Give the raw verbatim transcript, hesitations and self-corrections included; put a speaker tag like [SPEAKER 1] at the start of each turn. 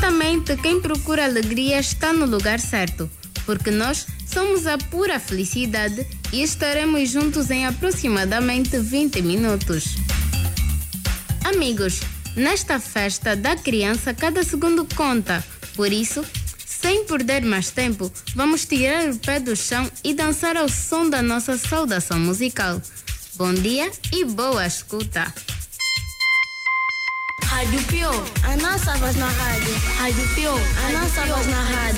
[SPEAKER 1] Certamente quem procura alegria está no lugar certo, porque nós somos a pura felicidade e estaremos juntos em aproximadamente vinte minutos. Amigos, nesta festa da criança cada segundo conta, por isso, sem perder mais tempo, vamos tirar o pé do chão e dançar ao som da nossa saudação musical. Bom dia e boa escuta!
[SPEAKER 2] Rádio Pio, a nossa voz na rádio. Rádio Pio, a nossa voz na rádio.